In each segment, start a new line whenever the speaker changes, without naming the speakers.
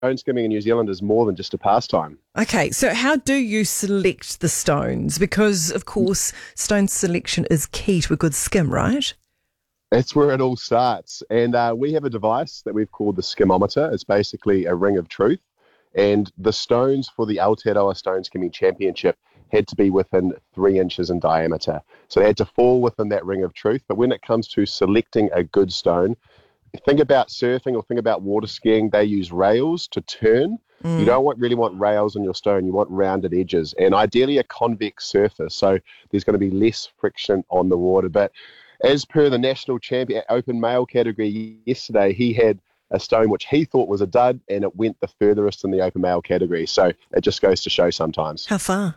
skimming in New Zealand is more than just a pastime.
Okay, so how do you select the stones? Because, of course, stone selection is key to a good skim, right?
That's where it all starts. And we have a device that we've called the skimometer. It's basically a ring of truth. And the stones for the Aotearoa Stone Skimming Championship had to be within 3 inches in diameter. So they had to fall within that ring of truth. But when it comes to selecting a good stone, think about surfing or think about water skiing. They use rails to turn. You don't really want rails on your stone. You want rounded edges and ideally a convex surface. So there's going to be less friction on the water. But as per the national champion open male category yesterday, he had a stone which he thought was a dud and it went the furthest in the open male category. So it just goes to show sometimes.
How far?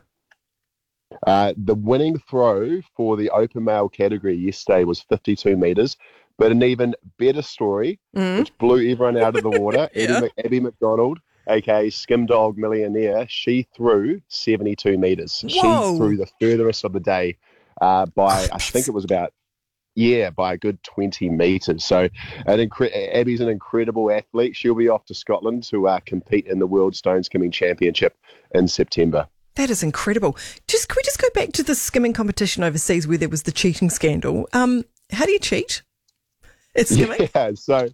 The winning throw for the open male category yesterday was 52 metres. But an even better story, which blew everyone out of the water, Abby McDonald, aka Skim Dog Millionaire, she threw 72 metres. She threw the furthest of the day by, I think it was about, by a good 20 metres. So Abby's an incredible athlete. She'll be off to Scotland to compete in the World Stone Skimming Championship in September.
That is incredible. Can we just go back to the skimming competition overseas where there was the cheating scandal? How do you cheat? It's skimming?
So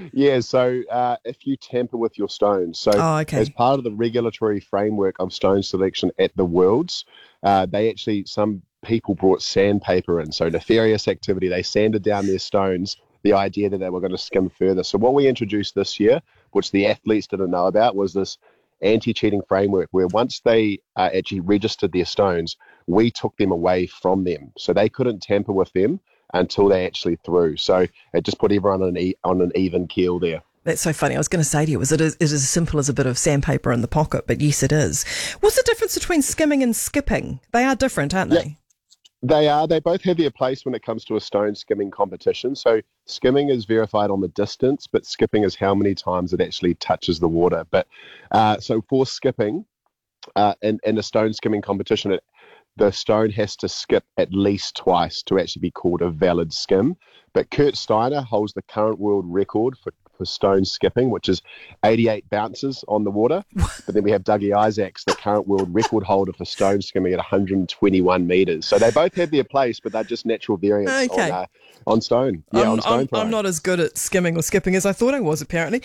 if you tamper with your stones, as part of the regulatory framework of stone selection at the Worlds, some people brought sandpaper in, so nefarious activity. They sanded down their stones, the idea that they were going to skim further. So what we introduced this year, which the athletes didn't know about, was this anti-cheating framework where once they actually registered their stones, we took them away from them. So they couldn't tamper with them until they actually threw. So it just put everyone on an even keel there.
That's so funny. I was going to say to you, it is as simple as a bit of sandpaper in the pocket, but yes, it is. What's the difference between skimming and skipping? They are different, aren't they?
They are. They both have their place when it comes to a stone skimming competition. So skimming is verified on the distance, but skipping is how many times it actually touches the water. But so for skipping, in a stone skimming competition, the stone has to skip at least twice to actually be called a valid skim. But Kurt Steiner holds the current world record for stone skipping, which is 88 bounces on the water. But then we have Dougie Isaacs, the current world record holder for stone skimming at 121 metres. So they both have their place, but they're just natural variants on stone. On stone throwing.
I'm not as good at skimming or skipping as I thought I was, apparently.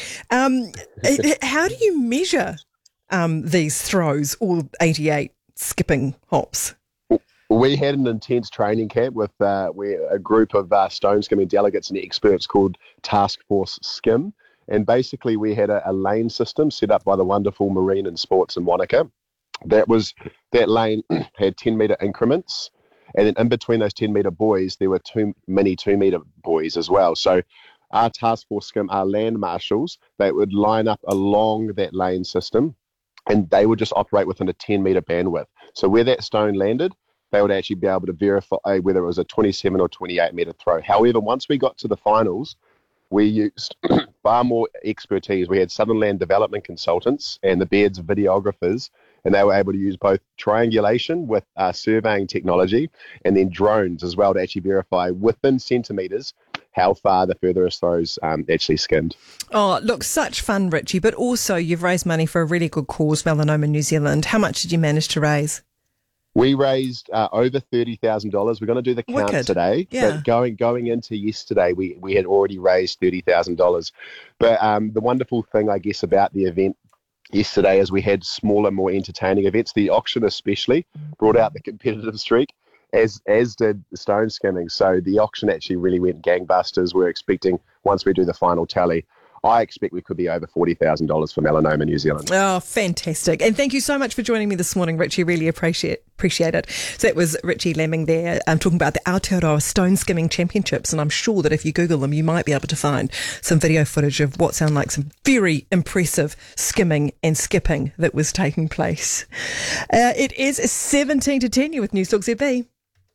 How do you measure these throws, all 88 skipping hops?
We had an intense training camp with a group of stone skimming delegates and experts called Task Force Skim. And basically we had a lane system set up by the wonderful Marine and Sports in Wanaka. That lane had 10-metre increments. And then in between those 10-metre buoys, there were two mini 2-metre buoys as well. So our Task Force Skim, our land marshals, they would line up along that lane system and they would just operate within a 10-metre bandwidth. So where that stone landed, they would actually be able to verify whether it was a 27 or 28 metre throw. However, once we got to the finals, we used far more expertise. We had Southern Land Development consultants and the Beards videographers, and they were able to use both triangulation with surveying technology and then drones as well to actually verify within centimetres how far the furthest throws actually skimmed.
Oh, look, such fun, Richie, but also you've raised money for a really good cause, Melanoma New Zealand. How much did you manage to raise?
We raised over $30,000. We're going to do the count today. But going into yesterday, we had already raised $30,000. But the wonderful thing, I guess, about the event yesterday is we had smaller, more entertaining events. The auction especially brought out the competitive streak, as did the stone skimming. So the auction actually really went gangbusters. We're expecting, once we do the final tally, I expect we could be over $40,000 for Melanoma New Zealand.
Oh, fantastic. And thank you so much for joining me this morning, Richie. Really appreciate it. So that was Richie Lemming there talking about the Aotearoa Stone Skimming Championships. And I'm sure that if you Google them, you might be able to find some video footage of what sound like some very impressive skimming and skipping that was taking place. It is 17 to 10. You're with Newstalk ZB.